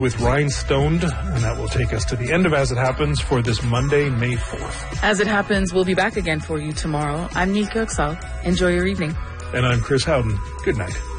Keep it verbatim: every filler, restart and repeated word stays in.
with Rhinestoned, and that will take us to the end of As It Happens for this Monday, May fourth. As It Happens, we'll be back again for you tomorrow. I'm Nika Oksal. Enjoy your evening. And I'm Chris Howden. Good night.